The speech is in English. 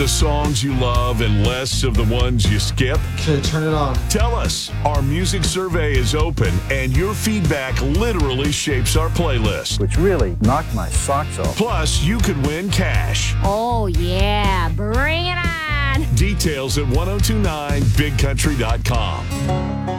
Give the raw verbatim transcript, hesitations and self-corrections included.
The songs you love and less of the ones you skip? Okay, turn it on. Tell us. Our music survey is open, and your feedback literally shapes our playlist. Which really knocked my socks off. Plus, you could win cash. Oh, yeah. Bring it on. Details at ten twenty-nine big country dot com.